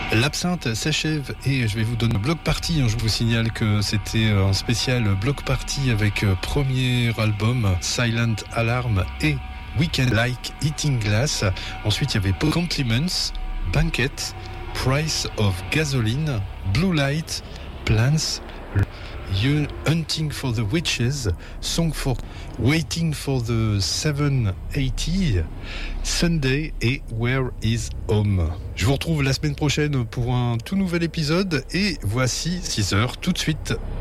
L'absinthe s'achève et je vais vous donner un bloc party. Je vous signale que c'était un spécial bloc party avec premier album Silent Alarm et Weekend Like Eating Glass. Ensuite, il y avait Compliments, Banquet, Price of Gasoline, Blue Light, Plants, Hunting for the Witches, Song for Waiting for the 780, Sunday et Where is Home. Je vous retrouve la semaine prochaine pour un tout nouvel épisode et voici 6 heures tout de suite.